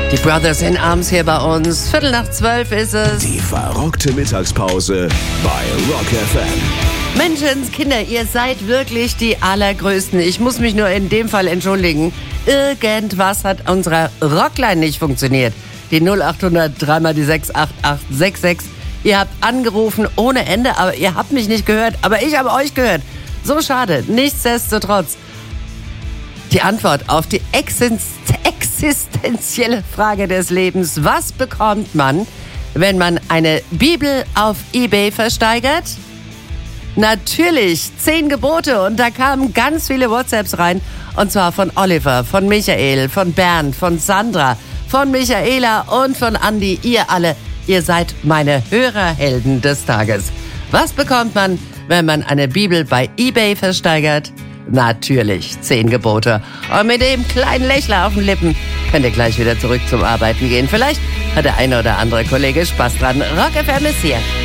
Die Brothers in Arms hier bei uns. 11:45 ist es. Die verrockte Mittagspause bei Rock FM. Menschenskinder, ihr seid wirklich die Allergrößten. Ich muss mich nur in dem Fall entschuldigen. Irgendwas hat unserer Rockline nicht funktioniert. Die 0800 3 die 68866. Ihr habt angerufen ohne Ende, aber ihr habt mich nicht gehört. Aber ich habe euch gehört. So schade. Nichtsdestotrotz. Die Antwort auf die existenzielle Frage des Lebens. Was bekommt man, wenn man eine Bibel auf eBay versteigert? Natürlich 10 Gebote. Und da kamen ganz viele WhatsApps rein. Und zwar von Oliver, von Michael, von Bernd, von Sandra, von Michaela und von Andi. Ihr alle, ihr seid meine Hörerhelden des Tages. Was bekommt man, wenn man eine Bibel bei eBay versteigert? Natürlich 10 Gebote. Und mit dem kleinen Lächler auf den Lippen könnt ihr gleich wieder zurück zum Arbeiten gehen. Vielleicht hat der eine oder andere Kollege Spaß dran. Rock FM ist hier.